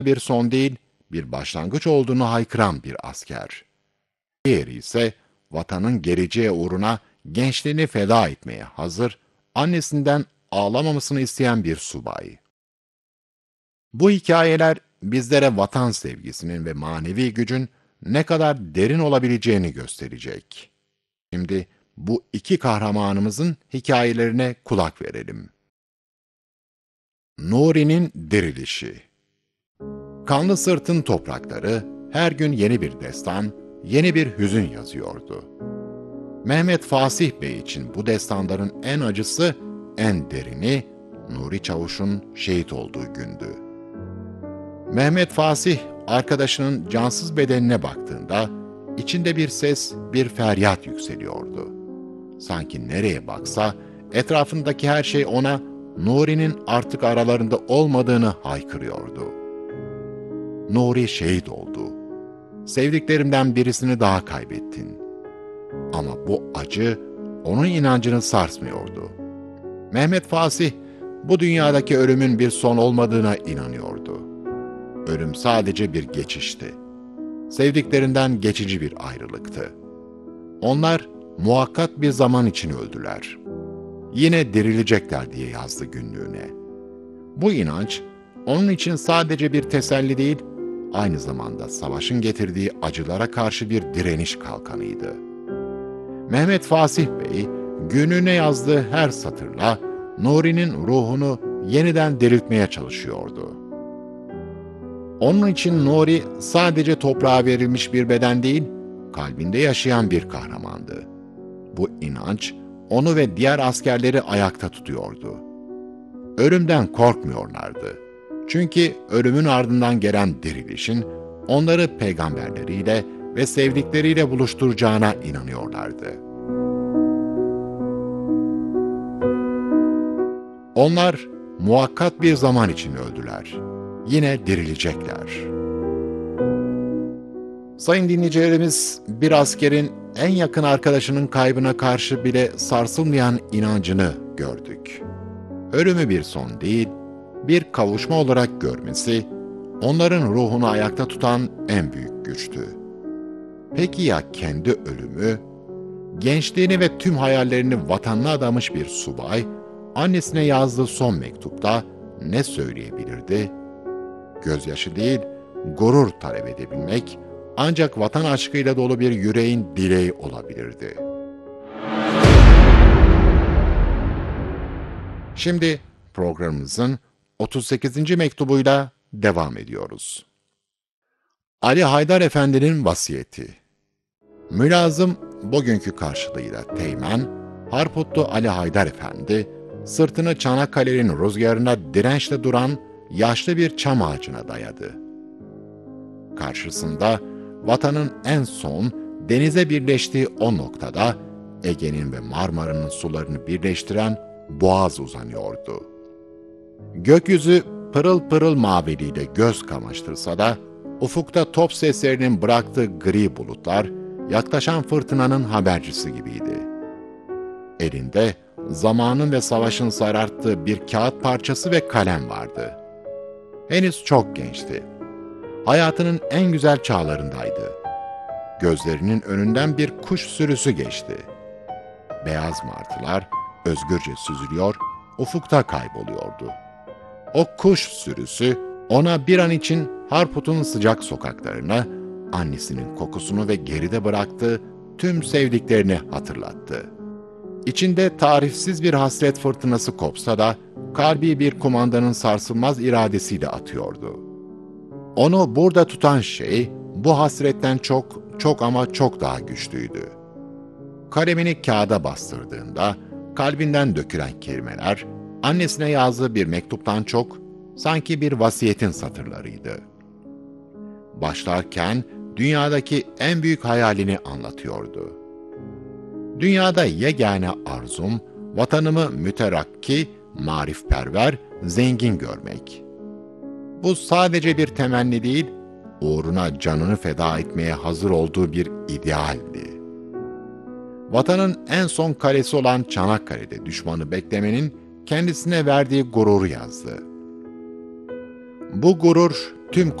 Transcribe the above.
bir son değil, bir başlangıç olduğunu haykıran bir asker. Diğeri ise vatanın geleceği uğruna gençliğini feda etmeye hazır, annesinden ağlamamasını isteyen bir subay. Bu hikayeler bizlere vatan sevgisinin ve manevi gücün ne kadar derin olabileceğini gösterecek. Şimdi bu iki kahramanımızın hikayelerine kulak verelim. Nuri'nin dirilişi. Kanlı Sırt'ın toprakları her gün yeni bir destan, yeni bir hüzün yazıyordu. Mehmet Fasih Bey için bu destanların en acısı, en derini Nuri Çavuş'un şehit olduğu gündü. Mehmet Fasih, arkadaşının cansız bedenine baktığında, içinde bir ses, bir feryat yükseliyordu. Sanki nereye baksa, etrafındaki her şey ona, Nuri'nin artık aralarında olmadığını haykırıyordu. Nuri şehit oldu. Sevdiklerimden birisini daha kaybettin. Ama bu acı, onun inancını sarsmıyordu. Mehmet Fasih, bu dünyadaki ölümün bir son olmadığına inanıyordu. Ölüm sadece bir geçişti. Sevdiklerinden geçici bir ayrılıktı. Onlar muhakkat bir zaman için öldüler. Yine dirilecekler diye yazdı günlüğüne. Bu inanç, onun için sadece bir teselli değil, aynı zamanda savaşın getirdiği acılara karşı bir direniş kalkanıydı. Mehmet Fasih Bey, günlüğüne yazdığı her satırla Nuri'nin ruhunu yeniden diriltmeye çalışıyordu. Onun için Nuri sadece toprağa verilmiş bir beden değil, kalbinde yaşayan bir kahramandı. Bu inanç, onu ve diğer askerleri ayakta tutuyordu. Ölümden korkmuyorlardı. Çünkü ölümün ardından gelen dirilişin, onları peygamberleriyle ve sevdikleriyle buluşturacağına inanıyorlardı. Onlar muhakkat bir zaman için öldüler. Yine dirilecekler. Sayın dinleyicilerimiz, bir askerin en yakın arkadaşının kaybına karşı bile sarsılmayan inancını gördük. Ölümü bir son değil, bir kavuşma olarak görmesi, onların ruhunu ayakta tutan en büyük güçtü. Peki ya kendi ölümü? Gençliğini ve tüm hayallerini vatanına adamış bir subay, annesine yazdığı son mektupta ne söyleyebilirdi? Gözyaşı değil, gurur talep edebilmek, ancak vatan aşkıyla dolu bir yüreğin dileği olabilirdi. Şimdi programımızın 38. mektubuyla devam ediyoruz. Ali Haydar Efendi'nin vasiyeti. Mülazım bugünkü karşılığıyla Teğmen, Harputlu Ali Haydar Efendi, sırtını Çanakkale'nin rüzgarına dirençle duran yaşlı bir çam ağacına dayadı. Karşısında vatanın en son denize birleştiği o noktada Ege'nin ve Marmara'nın sularını birleştiren boğaz uzanıyordu. Gökyüzü pırıl pırıl maviliğiyle göz kamaştırsa da ufukta top seslerinin bıraktığı gri bulutlar yaklaşan fırtınanın habercisi gibiydi. Elinde zamanın ve savaşın sararttığı bir kağıt parçası ve kalem vardı. Henüz çok gençti. Hayatının en güzel çağlarındaydı. Gözlerinin önünden bir kuş sürüsü geçti. Beyaz martılar özgürce süzülüyor, ufukta kayboluyordu. O kuş sürüsü ona bir an için Harput'un sıcak sokaklarına, annesinin kokusunu ve geride bıraktığı tüm sevdiklerini hatırlattı. İçinde tarifsiz bir hasret fırtınası kopsa da, kalbi bir kumandanın sarsılmaz iradesiyle atıyordu. Onu burada tutan şey, bu hasretten çok ama çok daha güçlüydü. Kalemini kağıda bastırdığında, kalbinden dökülen kelimeler, annesine yazdığı bir mektuptan çok, sanki bir vasiyetin satırlarıydı. Başlarken, dünyadaki en büyük hayalini anlatıyordu. Dünyada yegane arzum, vatanımı müterakki, marifperver, zengin görmek. Bu sadece bir temenni değil, uğruna canını feda etmeye hazır olduğu bir idealdi. Vatanın en son kalesi olan Çanakkale'de düşmanı beklemenin kendisine verdiği gururu yazdı. Bu gurur tüm